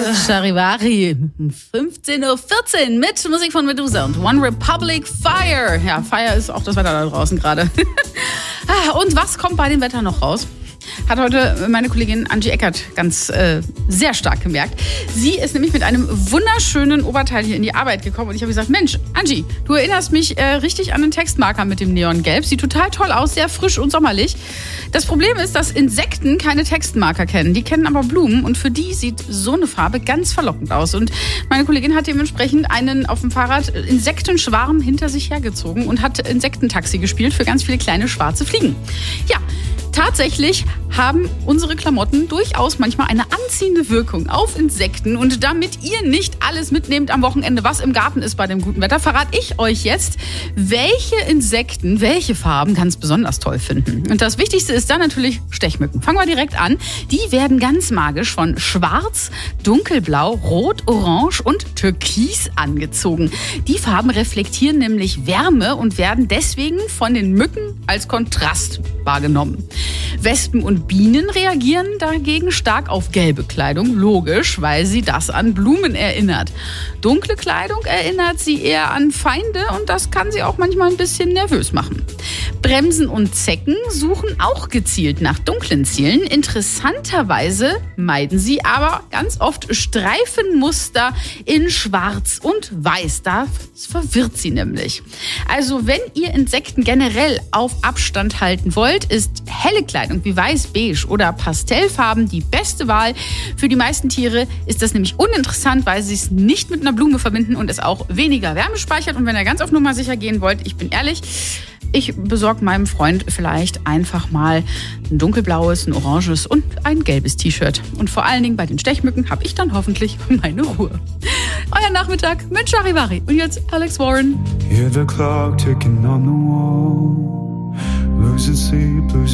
Charivari, 15:14 Uhr mit Musik von Medusa und One Republic Fire. Ja, Fire ist auch das Wetter da draußen gerade. Und was kommt bei dem Wetter noch raus? Hat heute meine Kollegin Angie Eckert ganz sehr stark gemerkt. Sie ist nämlich mit einem wunderschönen Oberteil hier in die Arbeit gekommen und ich habe gesagt, Mensch, Angie, du erinnerst mich richtig an den Textmarker mit dem Neongelb. Sieht total toll aus, sehr frisch und sommerlich. Das Problem ist, dass Insekten keine Textmarker kennen. Die kennen aber Blumen und für die sieht so eine Farbe ganz verlockend aus. Und meine Kollegin hat dementsprechend einen auf dem Fahrrad Insektenschwarm hinter sich hergezogen und hat Insektentaxi gespielt für ganz viele kleine schwarze Fliegen. Ja, tatsächlich haben unsere Klamotten durchaus manchmal eine anziehende Wirkung auf Insekten. Und damit ihr nicht alles mitnehmt am Wochenende, was im Garten ist bei dem guten Wetter, verrate ich euch jetzt, welche Insekten welche Farben ganz besonders toll finden. Und das Wichtigste ist dann natürlich Stechmücken. Fangen wir direkt an. Die werden ganz magisch von Schwarz, Dunkelblau, Rot, Orange und Türkis angezogen. Die Farben reflektieren nämlich Wärme und werden deswegen von den Mücken als Kontrast wahrgenommen. Wespen und Bienen reagieren dagegen stark auf gelbe Kleidung, logisch, weil sie das an Blumen erinnert. Dunkle Kleidung erinnert sie eher an Feinde und das kann sie auch manchmal ein bisschen nervös machen. Bremsen und Zecken suchen auch gezielt nach dunklen Zielen. Interessanterweise meiden sie aber ganz oft Streifenmuster in Schwarz und Weiß. Das verwirrt sie nämlich. Also wenn ihr Insekten generell auf Abstand halten wollt, ist helle Kleidung wie Weiß, Beige oder Pastellfarben die beste Wahl. Für die meisten Tiere ist das nämlich uninteressant, weil sie es nicht mit einer Blume verbinden und es auch weniger Wärme speichert. Und wenn ihr ganz auf Nummer sicher gehen wollt, ich bin ehrlich, ich besorge meinem Freund vielleicht einfach mal ein dunkelblaues, ein oranges und ein gelbes T-Shirt. Und vor allen Dingen bei den Stechmücken habe ich dann hoffentlich meine Ruhe. Euer Nachmittag mit Charivari. Und jetzt Alex Warren. Hear the clock ticking on the wall. Losing sleep, losing